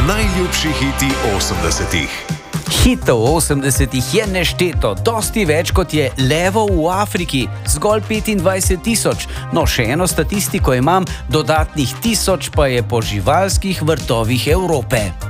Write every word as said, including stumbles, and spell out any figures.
Najljubši hiti osemdesetih. Hitov osemdesetih je nešteto, dosti več kot je levov v Afriki, zgolj petindvajset tisoč, no še eno statistiko imam, dodatnih tisoč pa je po živalskih vrtovih Evrope.